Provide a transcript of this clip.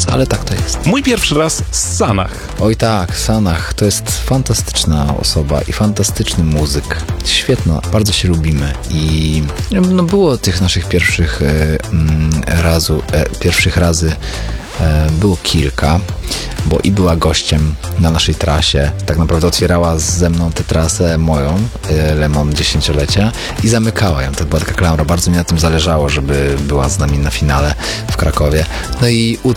ale tak to jest. Mój pierwszy raz z Sanach. Oj tak, Sanach to jest fantastyczna osoba i fantastyczny muzyk. Świetna, bardzo się lubimy i no było tych naszych pierwszych razy było kilka, bo i była gościem na naszej trasie, tak naprawdę otwierała ze mną tę trasę moją, Lemon 10-lecia i zamykała ją. To była taka klamra, bardzo mi na tym zależało, żeby była z nami na finale w Krakowie. No i